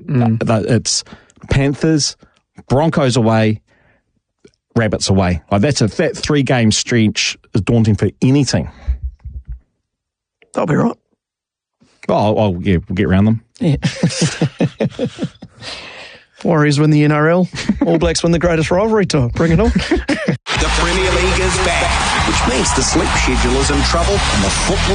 It's Panthers, Broncos away, Rabbits away. Like that 3-game stretch is daunting for any team. They'll be right. Oh, yeah, we'll get around them. Yeah. Warriors win the NRL. All Blacks win the greatest rivalry tour. Bring it on. The Premier League is back, which means the sleep schedule is in trouble and the football